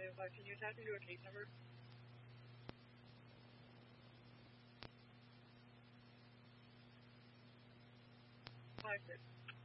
Can you attach me to a case number? 5-6.